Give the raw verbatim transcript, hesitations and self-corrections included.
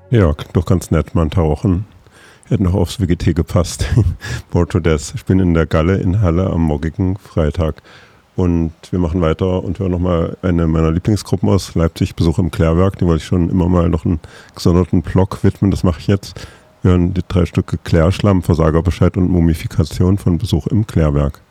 Ja, klingt doch ganz nett, mal ein Tauchen. Hätte noch aufs W G T gepasst. Bored to Death. Ich bin in der Galle in Halle am morgigen Freitag. Und wir machen weiter und hören nochmal eine meiner Lieblingsgruppen aus Leipzig, Besuch im Klärwerk. Die wollte ich schon immer mal noch einen gesonderten Block widmen, das mache ich jetzt. Wir hören die drei Stücke Klärschlamm, Versagerbescheid und Mumifikation von Besuch im Klärwerk.